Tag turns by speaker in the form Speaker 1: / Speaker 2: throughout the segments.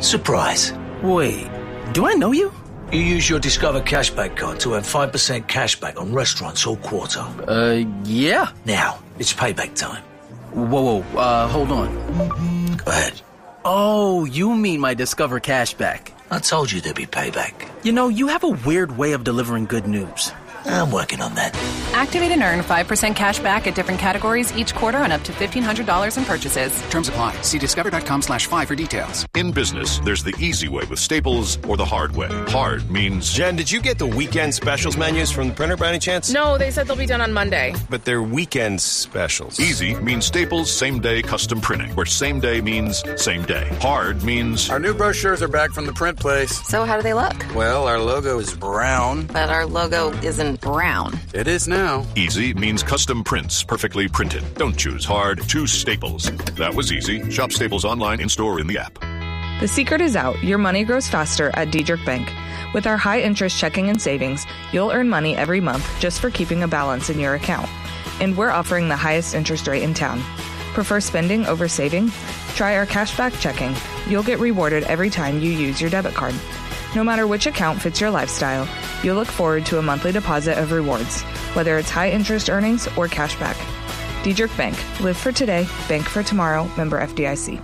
Speaker 1: Surprise.
Speaker 2: Wait, do I know you?
Speaker 1: You use your Discover Cashback card to earn 5% cashback on restaurants all quarter.
Speaker 2: Yeah.
Speaker 1: Now, it's payback time.
Speaker 2: Whoa, hold on.
Speaker 1: Go ahead.
Speaker 2: Oh, you mean my Discover Cashback.
Speaker 1: I told you there'd be payback.
Speaker 2: You know, you have a weird way of delivering good news.
Speaker 1: I'm working on that.
Speaker 3: Activate and earn 5% cash back at different categories each quarter on up to $1,500 in purchases.
Speaker 4: Terms apply. See discover.com/5 for details.
Speaker 5: In business, there's the easy way with Staples or the hard way. Hard means...
Speaker 6: Jen, did you get the weekend specials menus from the printer by any chance?
Speaker 7: No, they said they'll be done on Monday.
Speaker 6: But they're weekend specials.
Speaker 5: Easy means Staples same-day custom printing, where same day means same day. Hard means...
Speaker 8: Our new brochures are back from the print place.
Speaker 7: So how do they look?
Speaker 8: Well, our logo is brown.
Speaker 7: But our logo isn't brown.
Speaker 8: It is now.
Speaker 5: Easy means custom prints, perfectly printed. Don't choose hard, choose Staples. That was easy. Shop Staples online, in-store, in the app.
Speaker 9: The secret is out. Your money grows faster at Diedrich Bank. With our high-interest checking and savings, you'll earn money every month just for keeping a balance in your account. And we're offering the highest interest rate in town. Prefer spending over saving? Try our cashback checking. You'll get rewarded every time you use your debit card. No matter which account fits your lifestyle, you'll look forward to a monthly deposit of rewards, whether it's high-interest earnings or cashback. Diedrich Bank. Live for today, bank for tomorrow. Member FDIC.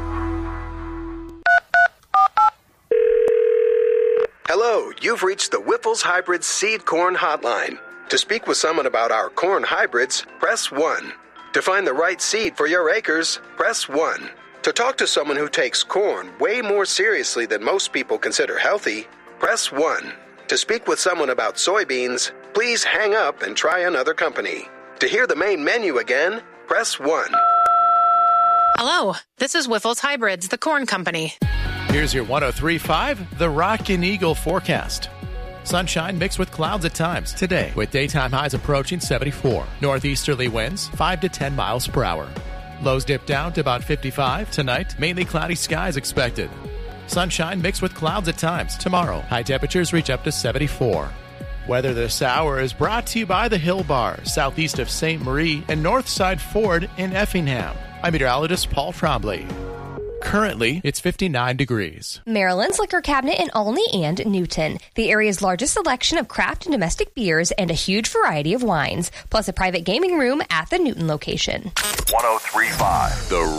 Speaker 10: Hello, you've reached the Whiffles Hybrids Seed Corn Hotline. To speak with someone about our corn hybrids, press 1. To find the right seed for your acres, press 1. To talk to someone who takes corn way more seriously than most people consider healthy, press 1. To speak with someone about soybeans, please hang up and try another company. To hear the main menu again, press 1.
Speaker 11: Hello, this is Whiffles Hybrids, the corn company.
Speaker 12: Here's your 103.5, the Rockin' Eagle forecast. Sunshine mixed with clouds at times today, with daytime highs approaching 74. Northeasterly winds 5 to 10 miles per hour. Lows dip down to about 55. Tonight, mainly cloudy skies expected. Sunshine mixed with clouds at times. Tomorrow, high temperatures reach up to 74. Weather this hour is brought to you by the Hill Bar, southeast of St. Marie and Northside Ford in Effingham. I'm meteorologist Paul Trombley. Currently, it's 59 degrees.
Speaker 13: Maryland's Liquor Cabinet in Olney and Newton. The area's largest selection of craft and domestic beers and a huge variety of wines, plus a private gaming room at the Newton location.
Speaker 5: 103.5, the